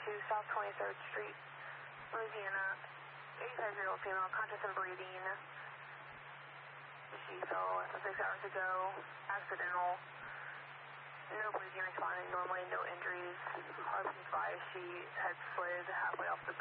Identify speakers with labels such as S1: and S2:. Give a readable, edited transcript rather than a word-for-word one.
S1: South 23rd Street, Louisiana. 85-year-old female, conscious and breathing. She fell less than 6 hours ago. Accidental. No breathing responding normally, no injuries. RP5, she had slid halfway off the